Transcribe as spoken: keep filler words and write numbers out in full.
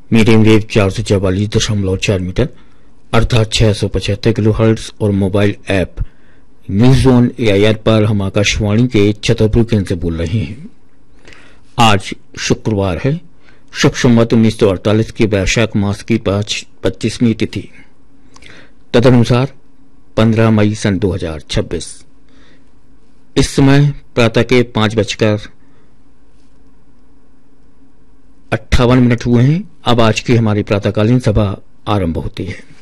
Medium wave चार सौ चवालीस दशमलव चार मीटर अर्थात छह सौ पचहत्तर किलो हर्ट्ज और mobile app news on AIR पर हम आकाशवाणी के छतरपुर केंद्र से बोल रहे हैं। आज शुक्रवार है, शक संवत उन्नीस सौ अड़तालीस की वैशाख मास की पच्चीसवीं तिथि, तदनुसार पंद्रह मई सन दो हजार छब्बीस। इस समय प्रातः के पांच बजकर अट्ठावन मिनट हुए हैं। अब आज की हमारी प्रातःकालीन सभा आरंभ होती है।